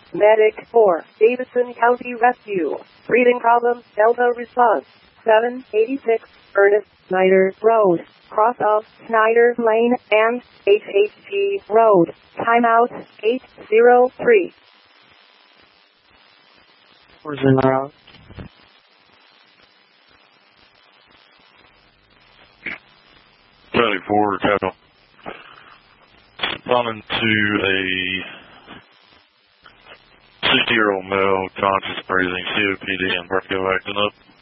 Medic 4, Davidson County Rescue. Breathing problem, Delta response. 786 Ernest Snyder Road, cross of Snyder Lane and HHG Road. Timeout 803. Where's in the road? Four Capital. Responding to a 60-year-old male, conscious breathing, COPD, and vertigo acting up.